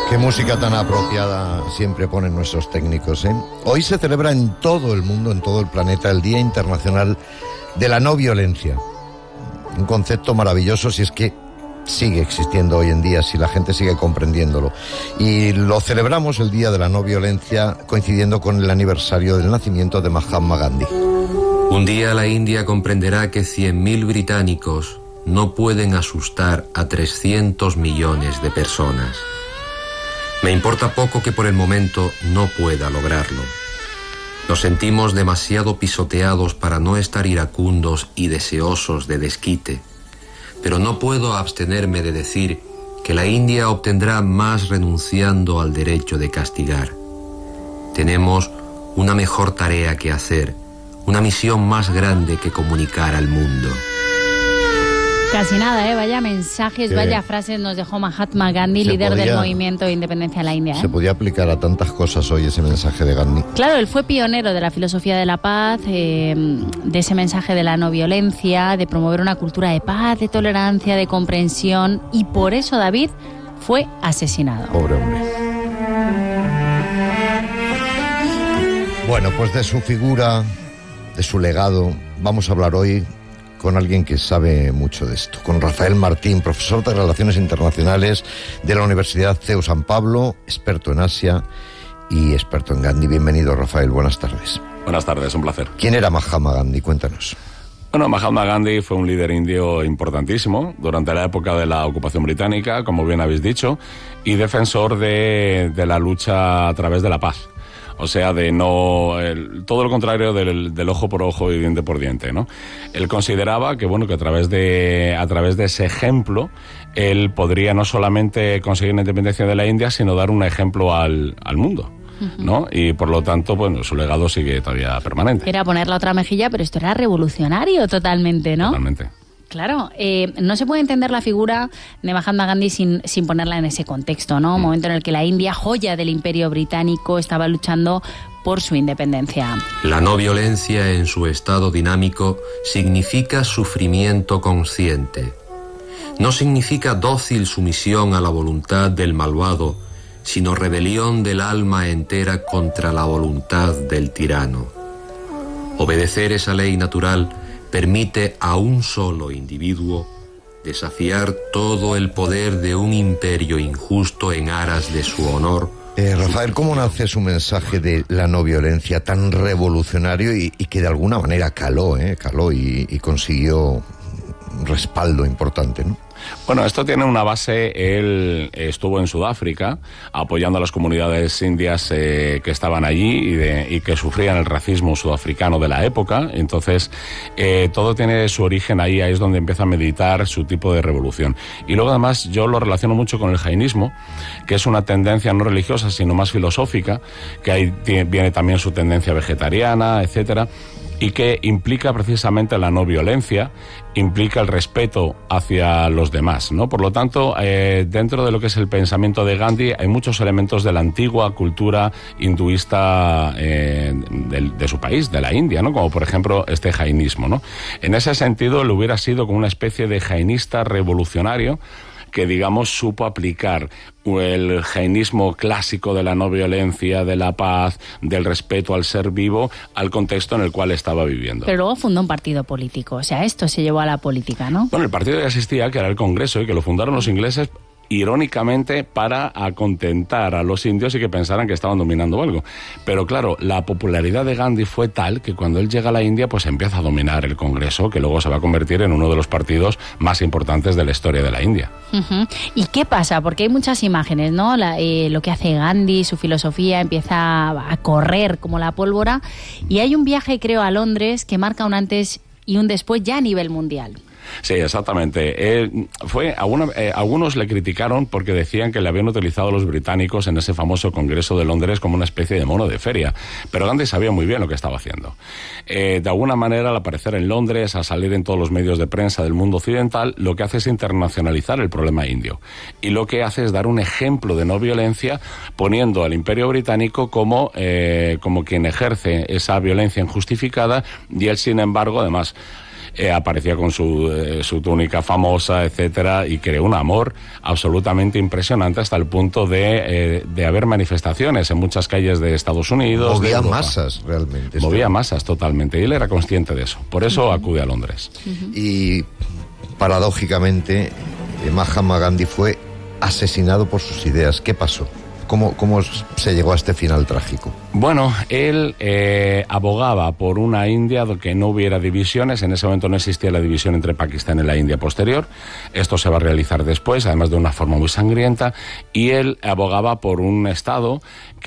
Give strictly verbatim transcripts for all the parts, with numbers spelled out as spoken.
Qué música tan apropiada siempre ponen nuestros técnicos, ¿eh? Hoy se celebra en todo el mundo, en todo el planeta, el Día Internacional de la No Violencia. Un concepto maravilloso si es que sigue existiendo hoy en día, si la gente sigue comprendiéndolo. Y lo celebramos el Día de la No Violencia coincidiendo con el aniversario del nacimiento de Mahatma Gandhi. Un día la India comprenderá que cien mil británicos no pueden asustar a trescientos millones de personas. Me importa poco que por el momento no pueda lograrlo. Nos sentimos demasiado pisoteados para no estar iracundos y deseosos de desquite, pero no puedo abstenerme de decir que la India obtendrá más renunciando al derecho de castigar. Tenemos una mejor tarea que hacer, una misión más grande que comunicar al mundo. Casi nada, ¿eh? Vaya mensajes, ¿Qué? Vaya frases nos dejó Mahatma Gandhi, Se líder podía, del movimiento de independencia de la India, ¿eh? Se podía aplicar a tantas cosas hoy ese mensaje de Gandhi. Claro, él fue pionero de la filosofía de la paz, eh, de ese mensaje de la no violencia, de promover una cultura de paz, de tolerancia, de comprensión, y por eso David fue asesinado. Pobre hombre. Bueno, pues de su figura, de su legado, vamos a hablar hoy con alguien que sabe mucho de esto, con Rafael Martín, profesor de Relaciones Internacionales de la Universidad C E U San Pablo, experto en Asia y experto en Gandhi. Bienvenido, Rafael, buenas tardes. Buenas tardes, un placer. ¿Quién era Mahatma Gandhi? Cuéntanos. Bueno, Mahatma Gandhi fue un líder indio importantísimo durante la época de la ocupación británica, como bien habéis dicho, y defensor de, de la lucha a través de la paz. O sea, de no el, todo lo contrario del, del ojo por ojo y diente por diente, ¿no? Él consideraba que, bueno, que a través de a través de ese ejemplo él podría no solamente conseguir la independencia de la India, sino dar un ejemplo al, al mundo, ¿no? Y por lo tanto, bueno, su legado sigue todavía permanente. Era poner la otra mejilla, pero esto era revolucionario totalmente, ¿no? Totalmente. Claro, eh, no se puede entender la figura de Mahatma Gandhi sin, sin ponerla en ese contexto, ¿no? Un momento en el que la India, joya del Imperio Británico, estaba luchando por su independencia. La no violencia en su estado dinámico significa sufrimiento consciente. No significa dócil sumisión a la voluntad del malvado, sino rebelión del alma entera contra la voluntad del tirano. Obedecer esa ley natural permite a un solo individuo desafiar todo el poder de un imperio injusto en aras de su honor. Eh, Rafael, ¿cómo nace su mensaje de la no violencia tan revolucionario y, y que de alguna manera caló, eh, caló y, y consiguió un respaldo importante, ¿no? Bueno, esto tiene una base. Él estuvo en Sudáfrica apoyando a las comunidades indias eh, que estaban allí y, de, y que sufrían el racismo sudafricano de la época. Entonces, eh, todo tiene su origen ahí, ahí es donde empieza a meditar su tipo de revolución. Y luego, además, yo lo relaciono mucho con el jainismo, que es una tendencia no religiosa, sino más filosófica, que ahí tiene, viene también su tendencia vegetariana, etcétera, y que implica precisamente la no violencia, implica el respeto hacia los demás, ¿no? Por lo tanto, eh, dentro de lo que es el pensamiento de Gandhi hay muchos elementos de la antigua cultura hinduista eh, de, de su país, de la India, ¿no? Como por ejemplo este jainismo, ¿no? En ese sentido, él hubiera sido como una especie de jainista revolucionario que, digamos, supo aplicar el jainismo clásico de la no violencia, de la paz, del respeto al ser vivo, al contexto en el cual estaba viviendo. Pero luego fundó un partido político, o sea, esto se llevó a la política, ¿no? Bueno, el partido ya existía, que era el Congreso, y que lo fundaron los ingleses irónicamente para acontentar a los indios y que pensaran que estaban dominando algo. Pero claro, la popularidad de Gandhi fue tal que cuando él llega a la India, pues empieza a dominar el Congreso, que luego se va a convertir en uno de los partidos más importantes de la historia de la India. Uh-huh. ¿Y qué pasa? Porque hay muchas imágenes, ¿no? La, eh, lo que hace Gandhi, su filosofía empieza a correr como la pólvora, y hay un viaje, creo, a Londres que marca un antes y un después ya a nivel mundial. Sí, exactamente. Eh, fue alguna, eh, algunos le criticaron porque decían que le habían utilizado los británicos en ese famoso Congreso de Londres como una especie de mono de feria. Pero Gandhi sabía muy bien lo que estaba haciendo. Eh, de alguna manera, al aparecer en Londres, a salir en todos los medios de prensa del mundo occidental, lo que hace es internacionalizar el problema indio. Y lo que hace es dar un ejemplo de no violencia, poniendo al Imperio Británico como, eh, como quien ejerce esa violencia injustificada, y él, sin embargo, además, eh, aparecía con su, eh, su túnica famosa, etcétera, y creó un amor absolutamente impresionante hasta el punto de, eh, de haber manifestaciones en muchas calles de Estados Unidos. Movía de masas, realmente. Movía esto. masas, totalmente, y él era consciente de eso. Por eso uh-huh. acude a Londres. Uh-huh. Y, paradójicamente, Mahatma Gandhi fue asesinado por sus ideas. ¿Qué pasó? ¿Cómo, cómo se llegó a este final trágico? Bueno, él eh, abogaba por una India que no hubiera divisiones. En ese momento no existía la división entre Pakistán y la India posterior. Esto se va a realizar después, además de una forma muy sangrienta. Y él abogaba por un Estado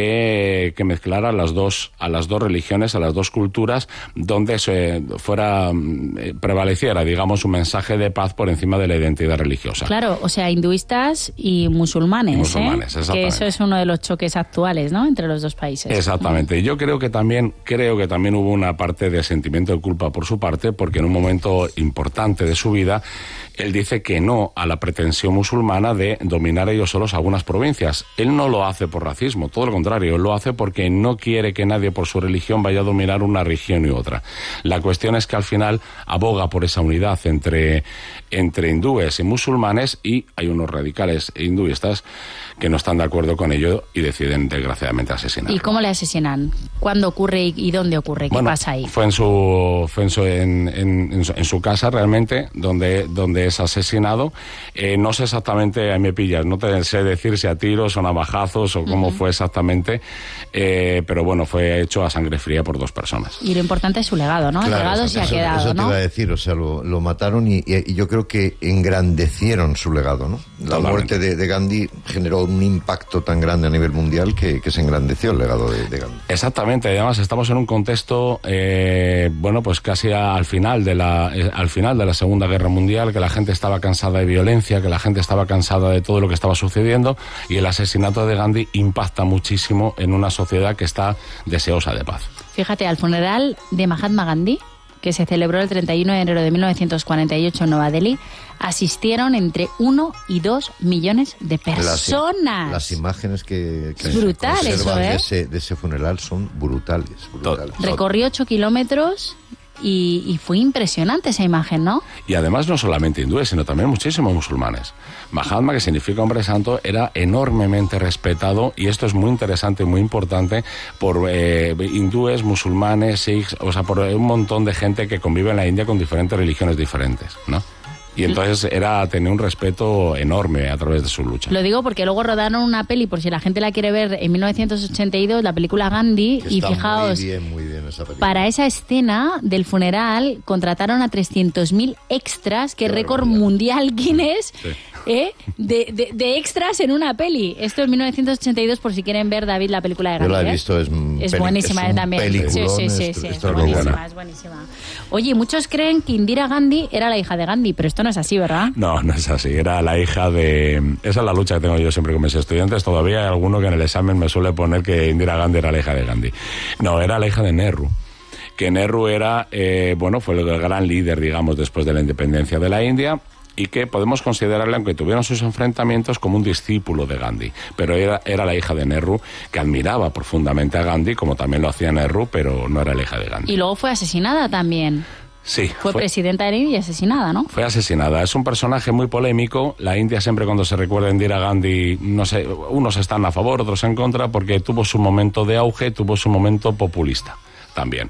que, que mezclara las dos, a las dos religiones, a las dos culturas, donde se fuera eh, prevaleciera, digamos, un mensaje de paz por encima de la identidad religiosa. Claro, o sea, hinduistas y musulmanes. Y musulmanes, ¿eh? exactamente. Que eso es uno de los choques actuales, ¿no?, entre los dos países. Exactamente. Yo creo que también creo que también hubo una parte de sentimiento de culpa por su parte, porque en un momento importante de su vida él dice que no a la pretensión musulmana de dominar ellos solos algunas provincias. Él no lo hace por racismo, todo lo contrario, él lo hace porque no quiere que nadie por su religión vaya a dominar una región y otra. La cuestión es que al final aboga por esa unidad entre, entre hindúes y musulmanes, y hay unos radicales hinduistas que no están de acuerdo con ello y deciden desgraciadamente asesinarlo. ¿Y cómo le asesinan? ¿Cuándo ocurre y, y dónde ocurre? ¿Qué bueno, pasa ahí? Fue en su fue en su, en, en, en su, en su casa realmente, donde, donde es asesinado. Eh, no sé exactamente, ahí me pillas, no te sé decir si a tiros o navajazos o cómo uh-huh. fue exactamente, eh, pero bueno, fue hecho a sangre fría por dos personas. Y lo importante es su legado, ¿no? Claro, el legado eso, se ha eso, quedado, eso ¿no? te iba a decir, o sea, lo, lo mataron y, y, y yo creo que engrandecieron su legado, ¿no? La Totalmente. muerte de, de Gandhi generó un impacto tan grande a nivel mundial que, que se engrandeció el legado de, de Gandhi. Exactamente, además estamos en un contexto, eh, bueno, pues casi al final de la, eh, al final de la Segunda Guerra Mundial, que la gente estaba cansada de violencia, que la gente estaba cansada de todo lo que estaba sucediendo, y el asesinato de Gandhi impacta muchísimo en una sociedad que está deseosa de paz. Fíjate, al funeral de Mahatma Gandhi, que se celebró el treinta y uno de enero de mil novecientos cuarenta y ocho en Nueva Delhi, asistieron entre uno y dos millones de personas. Las, las imágenes que, que es brutal se eso, ¿eh? de, ese, de ese funeral son brutales. brutales. Recorrió ocho kilómetros y, y fue impresionante esa imagen, ¿no? Y además no solamente hindúes, sino también muchísimos musulmanes. Mahatma, que significa hombre santo, era enormemente respetado, y esto es muy interesante y muy importante, por eh, hindúes, musulmanes, sikhs, o sea, por un montón de gente que convive en la India con diferentes religiones diferentes, ¿no? Y entonces era tener un respeto enorme a través de su lucha. Lo digo porque luego rodaron una peli, por si la gente la quiere ver, en mil novecientos ochenta y dos, la película Gandhi, y fijaos, muy bien, muy bien esa película. Para esa escena del funeral contrataron a trescientos mil extras, que récord mundial Guinness, sí. ¿eh? de, de, de extras en una peli. Esto es mil novecientos ochenta y dos, por si quieren ver, David, la película de Gandhi. Yo la he ¿eh? visto, es, es peli- buenísima es también. Sí, sí, sí, sí, es buenísima, es buenísima. Oye, muchos creen que Indira Gandhi era la hija de Gandhi, pero esto no es así, ¿verdad? No, no es así. Era la hija de... Esa es la lucha que tengo yo siempre con mis estudiantes. Todavía hay alguno que en el examen me suele poner que Indira Gandhi era la hija de Gandhi. No, era la hija de Nehru. Que Nehru era, eh, bueno, fue el gran líder, digamos, después de la independencia de la India, y que podemos considerarle, aunque tuvieron sus enfrentamientos, como un discípulo de Gandhi. Pero era, era la hija de Nehru, que admiraba profundamente a Gandhi, como también lo hacía Nehru, pero no era la hija de Gandhi. Y luego fue asesinada también. Sí. Fue, fue presidenta de la India y asesinada, ¿no? Fue asesinada. Es un personaje muy polémico. La India siempre, cuando se recuerda a Indira Gandhi, no sé, unos están a favor, otros en contra, porque tuvo su momento de auge, tuvo su momento populista también.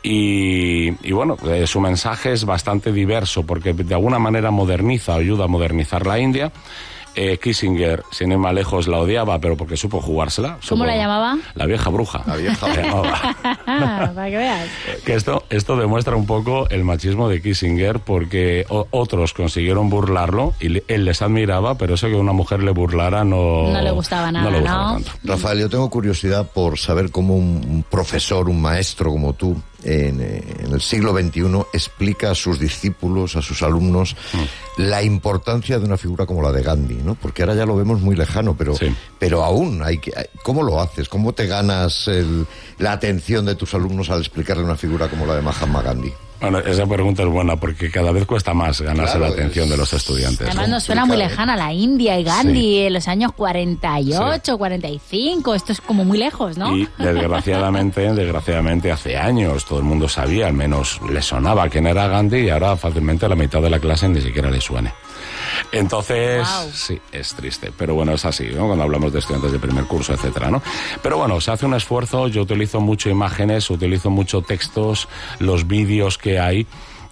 Y, y bueno, eh, su mensaje es bastante diverso, porque de alguna manera moderniza, ayuda a modernizar la India. Eh, Kissinger, sin ir más lejos, la odiaba, pero porque supo jugársela. ¿Cómo supo, la llamaba? La vieja bruja. La vieja bruja. Para que veas. Que esto, esto demuestra un poco el machismo de Kissinger, porque o, otros consiguieron burlarlo y le, él les admiraba, pero eso que una mujer le burlara no, no le gustaba nada, no le gustaba ¿no? tanto. Rafael, yo tengo curiosidad por saber cómo un, un profesor, un maestro como tú, en, en el siglo veintiuno, explica a sus discípulos, a sus alumnos, mm. la importancia de una figura como la de Gandhi, ¿no? Porque ahora ya lo vemos muy lejano, pero, sí. pero aún hay que... ¿Cómo lo haces? ¿Cómo te ganas el, la atención de tus alumnos al explicarle una figura como la de Mahatma Gandhi? Bueno, esa pregunta es buena porque cada vez cuesta más ganarse claro, la atención es... de los estudiantes. Además ¿no? nos suena muy lejana la India y Gandhi sí. en los años cuarenta y ocho, sí. cuarenta y cinco, esto es como muy lejos, ¿no? Y desgraciadamente, desgraciadamente hace años todo el mundo sabía, al menos le sonaba quién era Gandhi y ahora fácilmente la mitad de la clase ni siquiera le suene. Entonces, wow. sí, es triste, pero bueno, es así, ¿no? Cuando hablamos de estudiantes de primer curso, etcétera, ¿no? Pero bueno, se hace un esfuerzo, yo utilizo mucho imágenes, utilizo mucho textos, los vídeos que hay.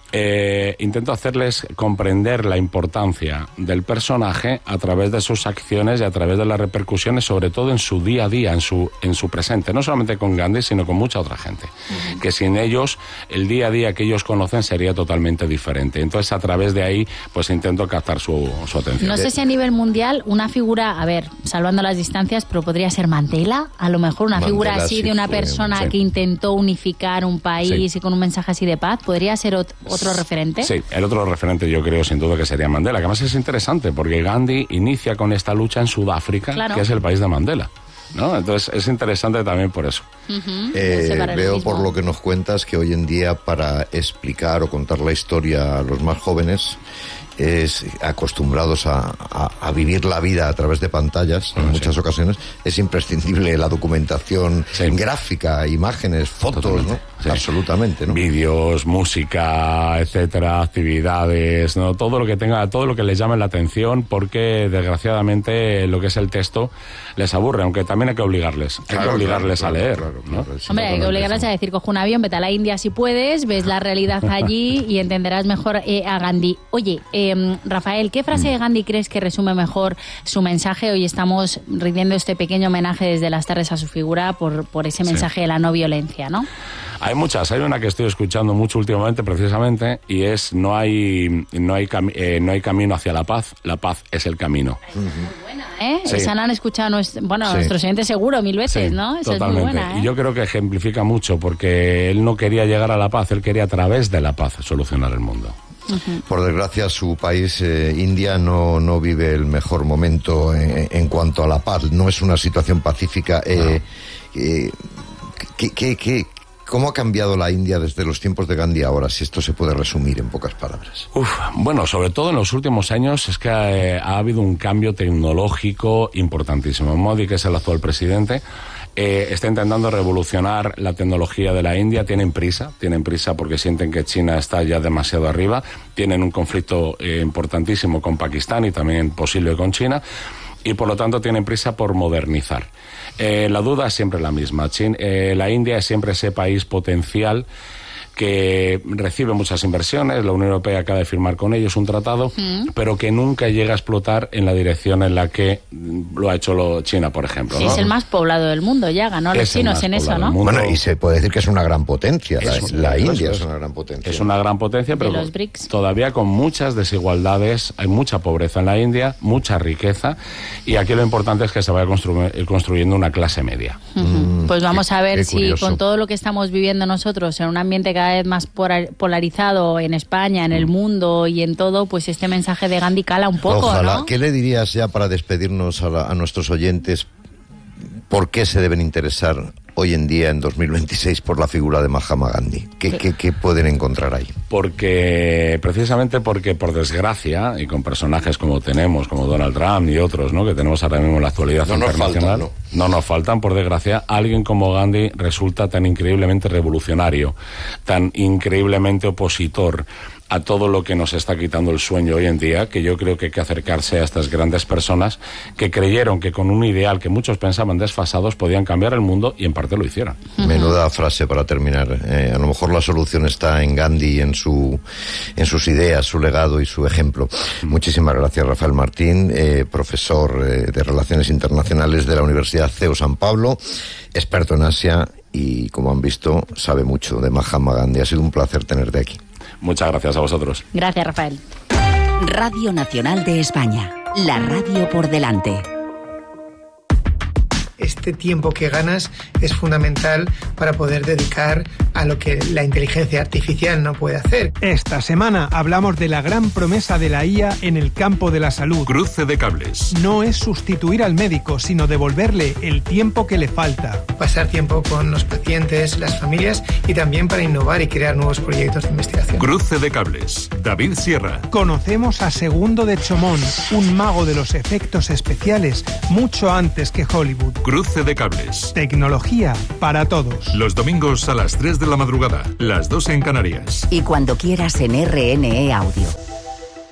Eh, intento hacerles comprender la importancia del personaje a través de sus acciones y a través de las repercusiones, sobre todo en su día a día, en su, en su presente, no solamente con Gandhi, sino con mucha otra gente, uh-huh. que sin ellos, el día a día que ellos conocen sería totalmente diferente. Entonces, a través de ahí, pues intento captar su, su atención. No sé si a nivel mundial, una figura, a ver, salvando las distancias, pero podría ser Mandela, a lo mejor una Mandela, figura así sí, de una persona sí. que intentó unificar un país sí. y con un mensaje así de paz, podría ser otro ¿Otro referente? Sí, el otro referente yo creo sin duda que sería Mandela, que además es interesante porque Gandhi inicia con esta lucha en Sudáfrica, claro. que es el país de Mandela, ¿no? Entonces es interesante también por eso. Uh-huh. eh, veo por lo que nos cuentas que hoy en día para explicar o contar la historia a los más jóvenes es acostumbrados a, a, a vivir la vida a través de pantallas en ah, muchas sí. ocasiones, es imprescindible la documentación sí. gráfica, imágenes, fotos, ¿no? Sí. Absolutamente, ¿no? Vídeos, música, etcétera, actividades, ¿no? Todo lo que tenga, todo lo que les llame la atención, porque desgraciadamente lo que es el texto les aburre, aunque también hay que obligarles, claro, hay que obligarles claro, a leer, claro, claro, ¿no? claro, Hombre, hay que obligarles a decir, coge un avión, vete a la India si puedes, ves la realidad allí y entenderás mejor eh, a Gandhi. Oye, eh, Rafael, ¿qué frase de Gandhi crees que resume mejor su mensaje? Hoy estamos rindiendo este pequeño homenaje desde las tardes a su figura por, por ese mensaje sí. de la no violencia, ¿no? Hay muchas, hay una que estoy escuchando mucho últimamente precisamente y es no hay no hay cami- eh, no hay camino hacia la paz, la paz es el camino. Esa es muy buena, ¿eh? Sí. Esa la han escuchado nuestro, bueno, sí. nuestros oyentes seguro mil veces, sí, ¿no? Esa totalmente. Es muy buena, ¿eh? Y yo creo que ejemplifica mucho porque él no quería llegar a la paz, él quería a través de la paz solucionar el mundo. Uh-huh. Por desgracia, su país, eh, India, no, no vive el mejor momento en, en cuanto a la paz. No es una situación pacífica. Eh, no. eh, ¿qué, qué, qué, ¿Cómo ha cambiado la India desde los tiempos de Gandhi ahora, si esto se puede resumir en pocas palabras? Uf, bueno, sobre todo en los últimos años es que eh, ha habido un cambio tecnológico importantísimo. Modi, que es el actual presidente, Eh, está intentando revolucionar la tecnología de la India. Tienen prisa, tienen prisa porque sienten que China está ya demasiado arriba. Tienen un conflicto eh, importantísimo con Pakistán y también posible con China. Y por lo tanto tienen prisa por modernizar. Eh, la duda es siempre la misma. China, eh, la India es siempre ese país potencial que recibe muchas inversiones, la Unión Europea acaba de firmar con ellos un tratado, mm. pero que nunca llega a explotar en la dirección en la que lo ha hecho lo China, por ejemplo, ¿no? Es el más poblado del mundo, ya ganó a los chinos en eso, ¿no? Bueno, y se puede decir que es una gran potencia, la, un, la India es, es una gran potencia. Es una gran potencia, pero todavía con muchas desigualdades, hay mucha pobreza en la India, mucha riqueza, y aquí lo importante es que se vaya constru- construyendo una clase media. Uh-huh. Mm, pues vamos qué, a ver si curioso. Con todo lo que estamos viviendo nosotros en un ambiente cada vez más polarizado en España, en el mundo y en todo, pues este mensaje de Gandhi cala un poco, Ojalá. ¿no? ¿Qué le dirías ya para despedirnos a, la, a nuestros oyentes? ¿Por qué se deben interesar hoy en día, en dos mil veintiséis, por la figura de Mahatma Gandhi? ¿Qué, qué, qué pueden encontrar ahí? Porque, precisamente porque, por desgracia, y con personajes como tenemos, como Donald Trump y otros, ¿no?, que tenemos ahora mismo en la actualidad no internacional, nos faltan, no. no nos faltan, por desgracia, alguien como Gandhi resulta tan increíblemente revolucionario, tan increíblemente opositor a todo lo que nos está quitando el sueño hoy en día, que yo creo que hay que acercarse a estas grandes personas que creyeron que con un ideal que muchos pensaban desfasados podían cambiar el mundo y en parte lo hicieron. Menuda frase para terminar. Eh, a lo mejor la solución está en Gandhi, en su, en sus ideas, su legado y su ejemplo. Muchísimas gracias, Rafael Martín, eh, profesor eh, de Relaciones Internacionales de la Universidad C E U San Pablo, experto en Asia y, como han visto, sabe mucho de Mahatma Gandhi. Ha sido un placer tenerte aquí. Muchas gracias a vosotros. Gracias, Rafael. Radio Nacional de España, la radio por delante. este tiempo que ganas es fundamental para poder dedicar a lo que la inteligencia artificial no puede hacer. Esta semana hablamos de la gran promesa de la I A en el campo de la salud. Cruce de cables. No es sustituir al médico, sino devolverle el tiempo que le falta. Pasar tiempo con los pacientes, las familias y también para innovar y crear nuevos proyectos de investigación. Cruce de cables. David Sierra. Conocemos a Segundo de Chomón, un mago de los efectos especiales, mucho antes que Hollywood. Cruce de cables. Tecnología para todos. Los domingos a las tres de la madrugada, las dos en Canarias. Y cuando quieras en R N E Audio.